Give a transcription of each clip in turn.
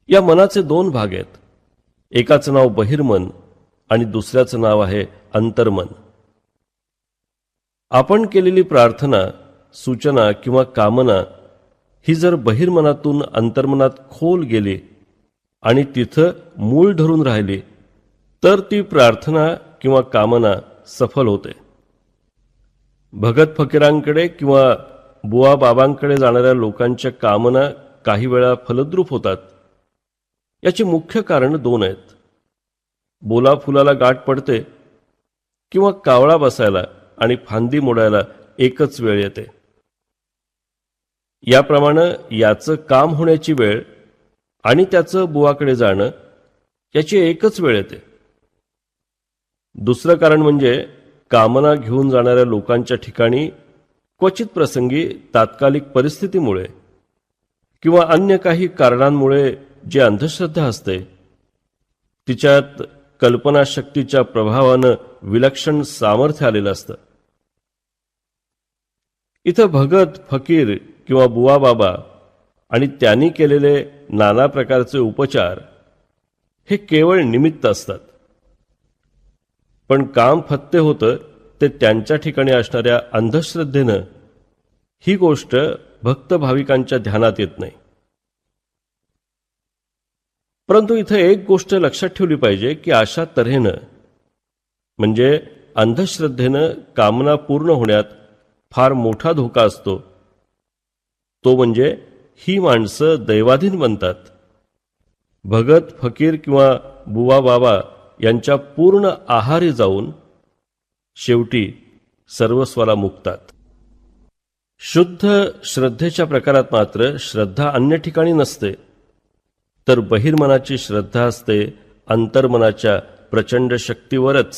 या मनाचे दोन भाग आहेत. एकाचं नाव बहिर्मन आणि दुसऱ्याचं नाव आहे अंतर्मन. आपण केलेली प्रार्थना, सूचना किंवा कामना ही जर बहिर्मनातून अंतर्मनात खोल गेली आणि तिथं मूळ धरून राहिली तर ती प्रार्थना किंवा कामना सफल होते. भगत फकीरांकडे किंवा बुवा बाबांकडे जाणाऱ्या लोकांच्या कामना काही वेळा फलद्रूप होतात. याची मुख्य कारण दोन आहेत. बोला फुलाला गाठ पडते किंवा कावळा बसायला आणि फांदी मोडायला एकच वेळ येते. याप्रमाणे याचं काम होण्याची वेळ आणि त्याचं बुवाकडे जाणं याची एकच वेळ येते. दुसरं कारण म्हणजे कामना घेऊन जाणाऱ्या लोकांच्या ठिकाणी क्वचित प्रसंगी तात्कालिक परिस्थितीमुळे किंवा अन्य काही कारणांमुळे जी अंधश्रद्धा असते तिच्यात कल्पनाशक्तीच्या प्रभावानं विलक्षण सामर्थ्य आलेलं असतं. इथं भगत फकीर किंवा बुवा बाबा आणि त्यांनी केलेले नाना प्रकारचे उपचार हे केवळ निमित्त असतात. पण काम फत्ते होतं ते त्यांच्या ठिकाणी असणाऱ्या अंधश्रद्धेनं. ही गोष्ट भक्त भाविकांच्या ध्यानात येत नाही. परंतु इथं एक गोष्ट लक्षात ठेवली पाहिजे की अशा तऱ्हेनं म्हणजे अंधश्रद्धेनं कामना पूर्ण होण्यात फार मोठा धोका असतो. तो म्हणजे ही माणसं दैवाधीन बनतात. भगत फकीर किंवा बुवा बाबा यांच्या पूर्ण आहारी जाऊन शेवटी सर्वस्वाला मुकतात. शुद्ध श्रद्धेच्या प्रकारात मात्र श्रद्धा अन्य ठिकाणी नसते, तर बहिर्मनाची श्रद्धा असते अंतर्मनाच्या प्रचंड शक्तीवरच.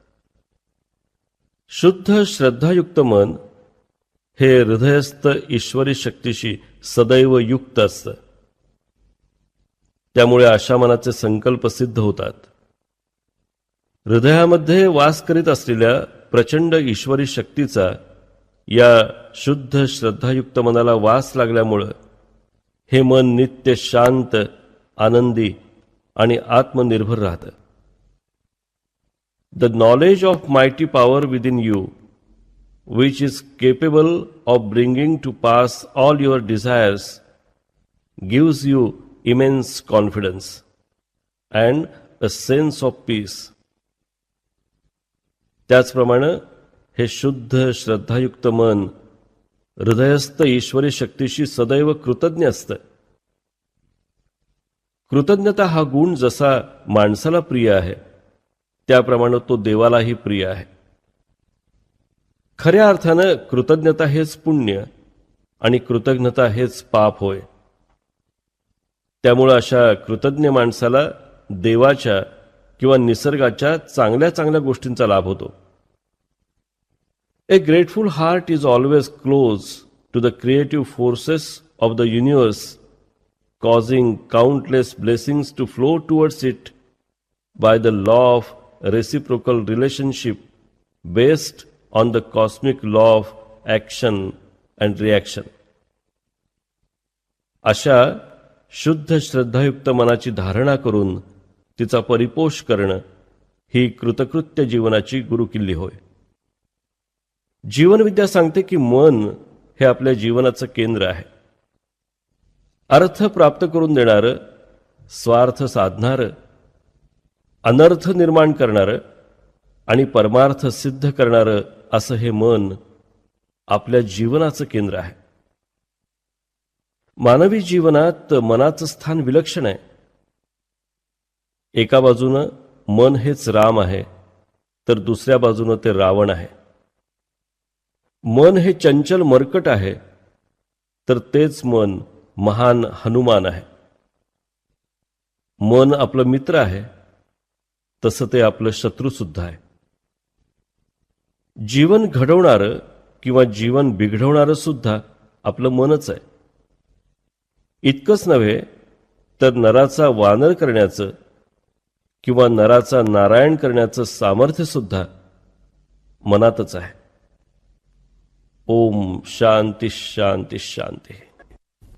शुद्ध श्रद्धायुक्त मन हे हृदयस्थ ईश्वरी शक्तीशी सदैव युक्त असतं. त्यामुळे अशा मनाचे संकल्प सिद्ध होतात. हृदयामध्ये वास करीत असलेल्या प्रचंड ईश्वरी शक्तीचा या शुद्ध श्रद्धायुक्त मनाला वास लागल्यामुळं हे मन नित्य शांत, आनंदी आणि आत्मनिर्भर राहतं. The knowledge of mighty power within you which is capable of bringing to pass all your desires gives you immense confidence and a sense of peace. त्याचप्रमाणे हे शुद्ध श्रद्धायुक्त मन हृदयस्थ ईश्वरी शक्तीशी सदैव कृतज्ञ असतं. कृतज्ञता हा गुण जसा माणसाला प्रिय आहे त्याप्रमाणे तो देवालाही प्रिय आहे. खऱ्या अर्थानं कृतज्ञता हेच पुण्य आणि कृतज्ञता हेच पाप होय. त्यामुळे अशा कृतज्ञ माणसाला देवाच्या किंवा निसर्गाच्या चांगल्या चांगल्या गोष्टींचा लाभ होतो. ए grateful heart is always close to the creative forces of the universe, causing countless blessings to flow towards it by the law of reciprocal relationship based on the cosmic law of action and reaction. अशा शुद्ध श्रद्धायुक्त मनाची धारणा करून तिचा परिपोष करणं ही कृतकृत्य जीवनाची गुरुकिल्ली होय. जीवनविद्या सांगते की मन हे आपल्या जीवनाचं केंद्र आहे. अर्थ प्राप्त करून देणारं, स्वार्थ साधणारं, अनर्थ निर्माण करणारं आणि परमार्थ सिद्ध करणारं असं हे मन आपल्या जीवनाचं केंद्र आहे. मानवी जीवनात मनाचं स्थान विलक्षण आहे. एका बाजूनं मन हेच राम आहे तर दुसऱ्या बाजूनं ते रावण आहे. मन हे चंचल मरकट आहे तर तेच मन महान हनुमान आहे. मन आपलं मित्र आहे तसं ते आपलं शत्रू सुद्धा आहे. जीवन घडवणारं किंवा जीवन बिघडवणारं सुद्धा आपलं मनच आहे. इतकंच नव्हे तर नराचा वानर करण्याचं किंवा नराचा नारायण करण्याचं सामर्थ्य सुद्धा मनातच आहे. ओम शांती शांती शांती.